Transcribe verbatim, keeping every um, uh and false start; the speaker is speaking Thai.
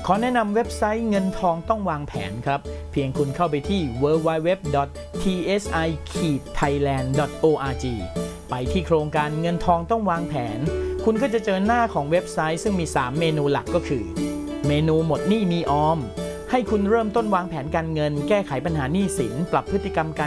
ขอแนะนำเว็บไซต์เงินทองต้องวางแผนครับเพียงคุณเข้าไปที่ ดับเบิลยู ดับเบิลยู ดับเบิลยู ดอท ที เอส ไอ ไทยแลนด์ ดอท โอ อาร์ จี ไปที่โครงการเงินทองต้องวางแผนคุณก็จะเจอหน้าของเว็บไซต์ซึ่งมีสามเมนูหลักก็คือเมนูหมดหนี้มีออมให้คุณเริ่มต้นวางแผนการเงินแก้ไขปัญหาหนี้สินปรับพฤติกรรมการ